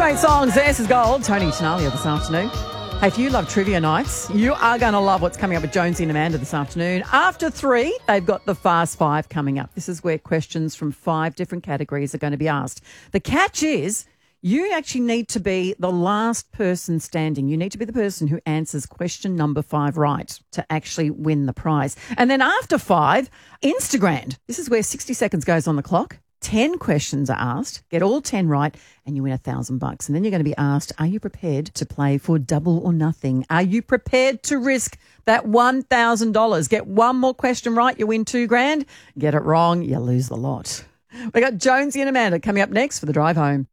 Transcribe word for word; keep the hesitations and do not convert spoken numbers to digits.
great songs. This is Gold. Tony Tanalia this afternoon. Hey, if you love trivia nights, you are going to love what's coming up with Jonesy and Amanda this afternoon. After three, they've got the Fast Five coming up. This is where questions from five different categories are going to be asked. The catch is you actually need to be the last person standing. You need to be the person who answers question number five right to actually win the prize. And then after five, Instagram. This is where sixty seconds goes on the clock. ten questions are asked, get all ten right, and you win a thousand bucks. And then you're going to be asked, are you prepared to play for double or nothing? Are you prepared to risk that one thousand dollars? Get one more question right, you win two grand. Get it wrong, you lose the lot. We got Jonesy and Amanda coming up next for the drive home.